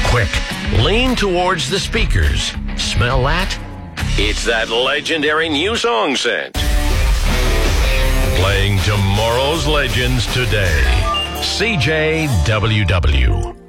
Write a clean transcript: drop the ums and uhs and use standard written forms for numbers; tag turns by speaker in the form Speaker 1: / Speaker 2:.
Speaker 1: Quick, lean towards the speakers. Smell that? It's that legendary new song scent. Playing tomorrow's legends today. CJWW.